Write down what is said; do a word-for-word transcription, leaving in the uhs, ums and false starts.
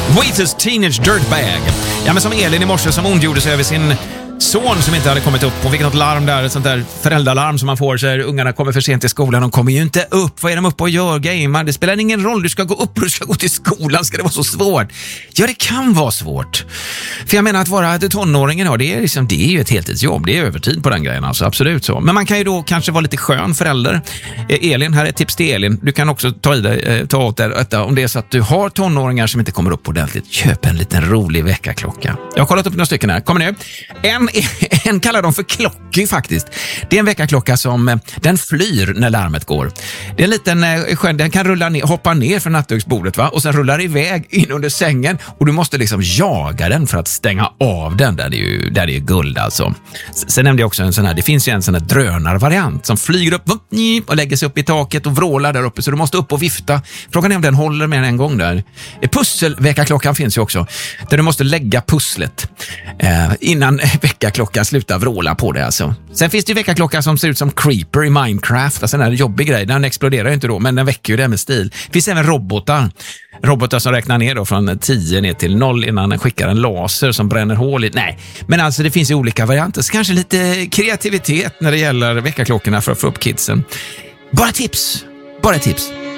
Waiters Teenage Dirtbag. Ja, men som Elin i morse som ondgjorde sig över sin son som inte hade kommit upp och fick något larm där, ett sånt där föräldralarm som man får så här, ungarna kommer för sent till skolan, de kommer ju inte upp. Vad är de uppe och gör? Gamer? Det spelar ingen roll, du ska gå upp och du ska gå till skolan, ska det vara så svårt? Ja, det kan vara svårt. För jag menar att vara tonåringen, ja, det är liksom, det är ju ett heltidsjobb, det är övertid på den grejen, alltså absolut så. Men man kan ju då kanske vara lite skön förälder. Eh, Elin, här är ett tips till Elin. Du kan också ta i dig, eh, ta åt dig detta. Om det är så att du har tonåringar som inte kommer upp ordentligt, köp en liten rolig väckarklocka. Jag har kollat upp några stycken här. Kommer nu. En En kallar de för klocky faktiskt. Det är en väckarklocka som den flyr när larmet går. Det är en liten skön, den kan rulla ner, hoppa ner från nattduksbordet, va? Och sen rullar iväg in under sängen och du måste liksom jaga den för att stänga av den. Där det är ju, där det är guld alltså. Sen nämnde jag också en sån här, det finns ju en sån här drönarvariant som flyger upp och lägger sig upp i taket och vrålar där uppe, så du måste upp och vifta. Frågan är om den håller mer än en gång där. Pusselväckarklockan finns ju också, där du måste lägga pusslet eh, innan väckarklockan slutar vråla på det alltså. Sen finns det ju väckarklockan som ser ut som Creeper i Minecraft, alltså en här jobbig grej. Den exploderar ju inte då, men den väcker ju det med stil. Det finns även robotar. Robotar som räknar ner då från tio ner till noll innan den skickar en laser som bränner hål i. Nej, men alltså det finns ju olika varianter. Så kanske lite kreativitet när det gäller väckarklockorna för att få upp kidsen. Bara tips. Bara tips.